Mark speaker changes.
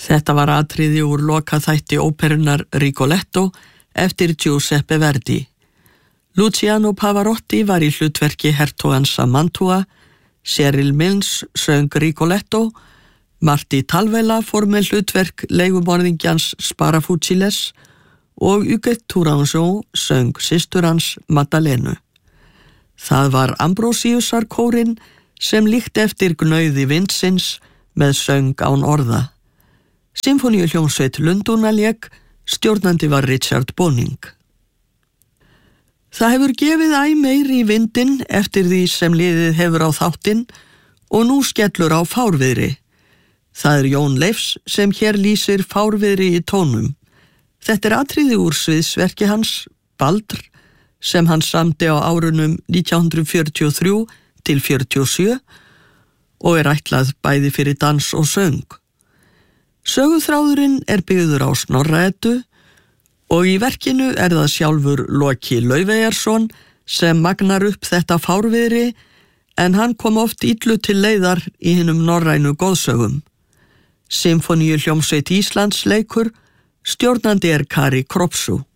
Speaker 1: Þetta var atriði úr lokaþætti óperunar Rigoletto eftir Giuseppe Verdi. Luciano Pavarotti var í hlutverki hertogans af Mantua, Cyril Mills söng Rigoletto, Martí Talvela fór með hlutverk leigumorðingjans Sparafuciles og Hugues Tourangeau söng systur hans Maddalenu. Það var Ambrosiusarkórinn sem líkti eftir gnauði vindsins með söng án orða. Sinfóníuhljómsveit Lundúna lék, stjórnandi var Richard Boning. Það hefur gefið æ meiri í vindinn eftir því sem liðið hefur á þáttinn og nú skellur á fárviðri. Það er Jón Leifs sem hér lýsir fárviðri í tónum. Þetta er atriði úr sviðsverki hans, Baldr, sem hann samdi á árunum 1943 til 47 og er ætlað bæði fyrir dans og söng. Söguþráðurinn er byggður á Snorra-Eddu og í verkinu er það sjálfur Loki Laufeyjarson sem magnar upp þetta fárviðri en hann kom oft illu til leiðar í hinum norrænu goðsögum. Sinfóníuhljómsveit Íslands leikur, stjórnandi er Kari Kropsu.